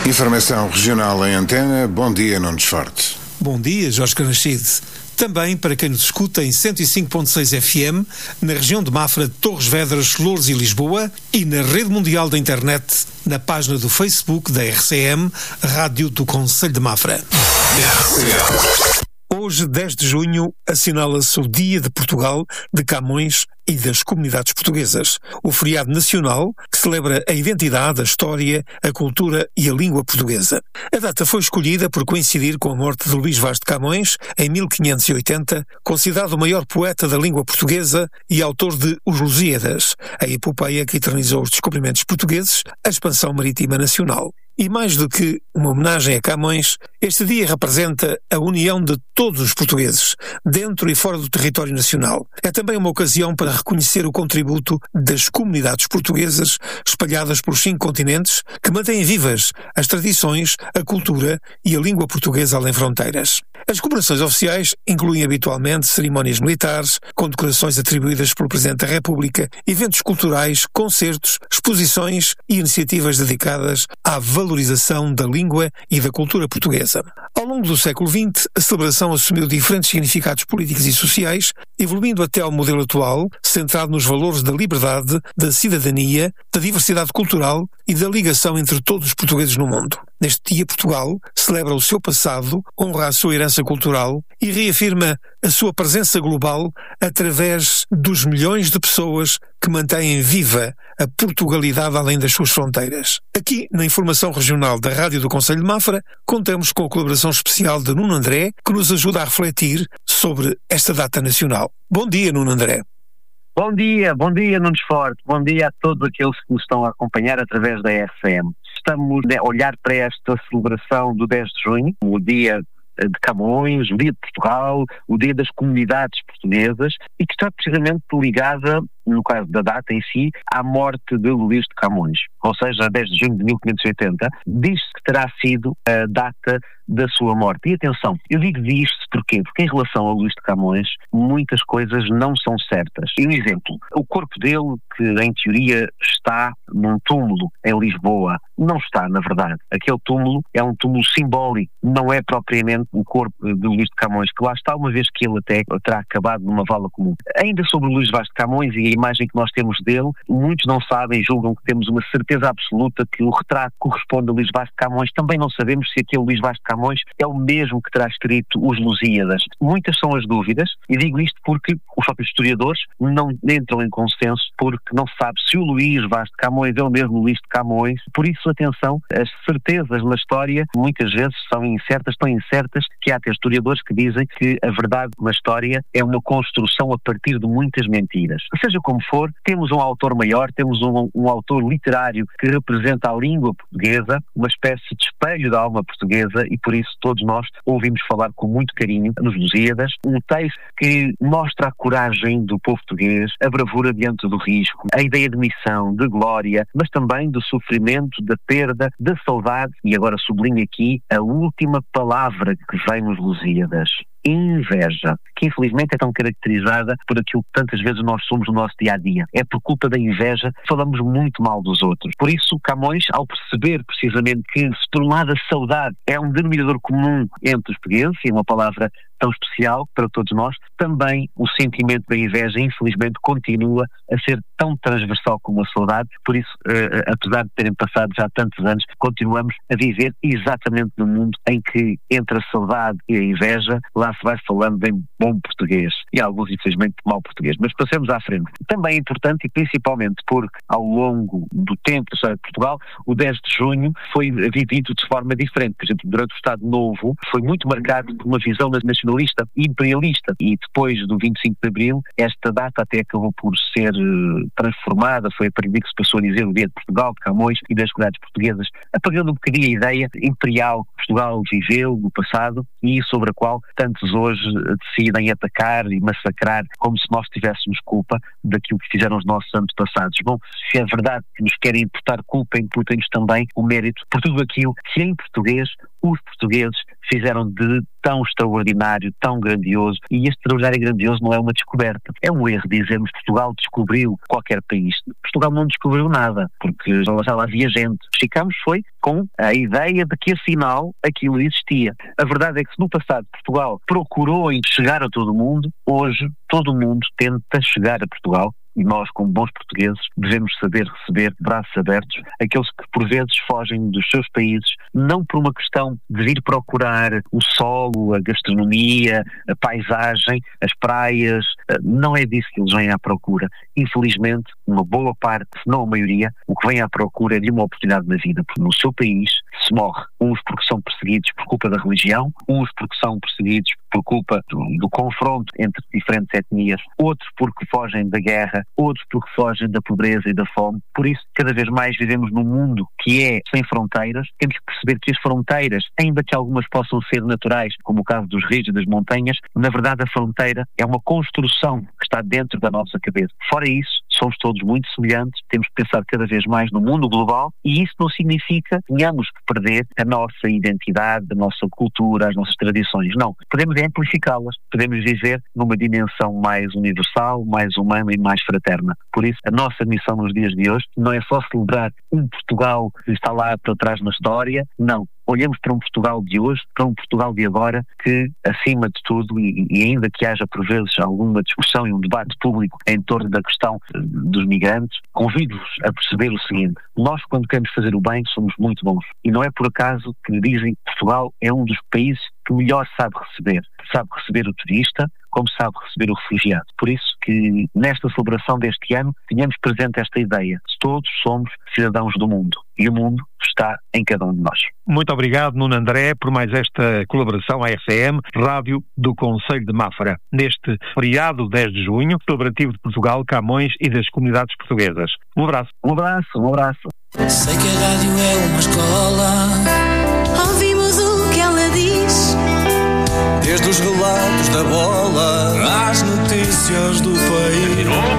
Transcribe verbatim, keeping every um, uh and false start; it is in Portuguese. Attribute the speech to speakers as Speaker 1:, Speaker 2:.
Speaker 1: Informação regional em antena. Bom dia, Nunes Forte.
Speaker 2: Bom dia, Jorge Canachide. Também para quem nos escuta em cento e cinco ponto seis F M, na região de Mafra, Torres Vedras, Loures e Lisboa, e na rede mundial da internet, na página do Facebook da R C M, Rádio do Concelho de Mafra. R C M. Hoje, dez de junho, assinala-se o Dia de Portugal, de Camões e das comunidades portuguesas. O feriado nacional que celebra a identidade, a história, a cultura e a língua portuguesa. A data foi escolhida por coincidir com a morte de Luís Vaz de Camões, em mil quinhentos e oitenta, considerado o maior poeta da língua portuguesa e autor de Os Lusíadas, a epopeia que eternizou os descobrimentos portugueses, a expansão marítima nacional. E mais do que uma homenagem a Camões, este dia representa a união de todos os portugueses, dentro e fora do território nacional. É também uma ocasião para reconhecer o contributo das comunidades portuguesas espalhadas pelos cinco continentes, que mantêm vivas as tradições, a cultura e a língua portuguesa além fronteiras. As comemorações oficiais incluem habitualmente cerimónias militares, condecorações atribuídas pelo Presidente da República, eventos culturais, concertos, exposições e iniciativas dedicadas à valorização da língua e da cultura portuguesa. Ao longo do século vinte, a celebração assumiu diferentes significados políticos e sociais, evoluindo até ao modelo atual, centrado nos valores da liberdade, da cidadania, da diversidade cultural e da ligação entre todos os portugueses no mundo. Neste dia, Portugal celebra o seu passado, honra a sua herança cultural e reafirma a sua presença global através dos milhões de pessoas que mantêm viva a Portugalidade além das suas fronteiras. Aqui, na Informação Regional da Rádio do Concelho de Mafra, contamos com a colaboração especial de Nuno André, que nos ajuda a refletir sobre esta data nacional. Bom dia, Nuno André.
Speaker 3: Bom dia, bom dia, Nunes Forte. Bom dia a todos aqueles que nos estão a acompanhar através da R C M. Estamos a olhar para esta celebração do dez de junho, o dia de Camões, o dia de Portugal, o dia das comunidades portuguesas, e que está precisamente ligada, no caso da data em si, à morte de Luís de Camões. Ou seja, dez de junho de mil quinhentos e oitenta, diz-se que terá sido a data da sua morte. E atenção, eu digo disto porquê? Porque em relação a Luís de Camões, muitas coisas não são certas. E um exemplo, o corpo dele, que em teoria está num túmulo em Lisboa, não está, na verdade. Aquele túmulo é um túmulo simbólico, não é propriamente o corpo de Luís de Camões, que lá está, uma vez que ele até terá acabado numa vala comum. Ainda sobre Luís Vaz de Camões e a imagem que nós temos dele, muitos não sabem, julgam que temos uma certeza absoluta que o retrato corresponde a Luís Vaz de Camões. Também não sabemos se aquele Luís Vaz de Camões é o mesmo que terá escrito Os Lusíadas. Muitas são as dúvidas, e digo isto porque os próprios historiadores não entram em consenso, porque não se sabe se o Luís Vaz de Camões é o mesmo Luís de Camões. Por isso, atenção, as certezas na história muitas vezes são incertas, tão incertas que há até historiadores que dizem que a verdade na história é uma construção a partir de muitas mentiras. Seja como for, temos um autor maior, temos um, um autor literário que representa a língua portuguesa, uma espécie de espelho da alma portuguesa, e por isso todos nós ouvimos falar com muito carinho nos Lusíadas, um texto que mostra a coragem do povo português, a bravura diante do risco, a ideia de missão, de glória, mas também do sofrimento, da perda, da saudade, e agora sublinho aqui a última palavra que vem nos Lusíadas: inveja, que infelizmente é tão caracterizada por aquilo que tantas vezes nós somos no nosso dia-a-dia. É por culpa da inveja que falamos muito mal dos outros. Por isso, Camões, ao perceber precisamente que, se por um lado a saudade é um denominador comum entre os portugueses, e uma palavra tão especial para todos nós, também o sentimento da inveja, infelizmente, continua a ser tão transversal como a saudade. Por isso, eh, apesar de terem passado já tantos anos, continuamos a viver exatamente no mundo em que, entre a saudade e a inveja, lá se vai falando em bom português, e alguns, infelizmente, mau português. Mas passemos à frente. Também é importante, e principalmente porque, ao longo do tempo da história de Portugal, o dez de junho foi vivido de forma diferente. Por exemplo, durante o Estado Novo, foi muito marcado por uma visão nacionalista e imperialista, e depois do vinte e cinco de Abril, esta data até acabou por ser uh, transformada, foi a partir de que se passou a dizer o Dia de Portugal, de Camões e das comunidades portuguesas, apagando um bocadinho a ideia imperial que Portugal viveu no passado e sobre a qual tantos hoje decidem atacar e massacrar como se nós tivéssemos culpa daquilo que fizeram os nossos antepassados. Bom, se é verdade que nos querem imputar culpa, imputem-nos também o mérito por tudo aquilo que em português os portugueses fizeram de tão extraordinário, tão grandioso, e este extraordinário e grandioso não é uma descoberta. É um erro dizermos que Portugal descobriu qualquer país. Portugal não descobriu nada, porque já lá havia gente. Ficamos foi com a ideia de que afinal aquilo existia. A verdade é que se no passado Portugal procurou chegar a todo o mundo, hoje todo o mundo tenta chegar a Portugal. E nós, como bons portugueses, devemos saber receber de braços abertos aqueles que por vezes fogem dos seus países, não por uma questão de vir procurar o solo, a gastronomia, a paisagem, as praias. Não é disso que eles vêm à procura. Infelizmente, uma boa parte, se não a maioria, o que vem à procura é de uma oportunidade na vida, porque no seu país se morre, uns porque são perseguidos por culpa da religião, uns porque são perseguidos por culpa do, do confronto entre diferentes etnias, outros porque fogem da guerra, outros porque fogem da pobreza e da fome. Por isso, cada vez mais vivemos num mundo que é sem fronteiras. Temos que perceber que as fronteiras, ainda que algumas possam ser naturais, como o caso dos rios e das montanhas, na verdade a fronteira é uma construção que está dentro da nossa cabeça. Fora isso, somos todos muito semelhantes, temos que pensar cada vez mais no mundo global, e isso não significa que tenhamos que perder a nossa identidade, a nossa cultura, as nossas tradições. Não, podemos amplificá-las, podemos viver numa dimensão mais universal, mais humana e mais fraterna. Por isso, a nossa missão nos dias de hoje não é só celebrar um Portugal que está lá para trás na história, não. Olhemos para um Portugal de hoje, para um Portugal de agora, que, acima de tudo, e, e ainda que haja por vezes alguma discussão e um debate público em torno da questão dos migrantes, convido-vos a perceber o seguinte: nós, quando queremos fazer o bem, somos muito bons. E não é por acaso que dizem que Portugal é um dos países que melhor sabe receber. Sabe receber o turista, como sabe receber o refugiado. Por isso que, nesta celebração deste ano, tenhamos presente esta ideia. Todos somos cidadãos do mundo. E o mundo está em cada um de nós.
Speaker 4: Muito obrigado, Nuno André, por mais esta colaboração à F M, Rádio do Concelho de Mafra, neste feriado dez de junho, celebrativo de Portugal, Camões e das comunidades portuguesas. Um abraço.
Speaker 3: Um abraço, um abraço.
Speaker 5: Sei que a rádio é uma escola. Ouvimos o que ela diz. Desde os relatos da bola às notícias do país.